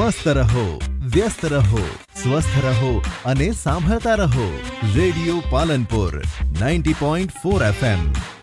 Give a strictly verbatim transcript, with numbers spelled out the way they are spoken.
મસ્ત રહો, વ્યસ્ત રહો, સ્વસ્થ રહો અને સાંભળતા રહો. Radio Palanpur ninety point four F M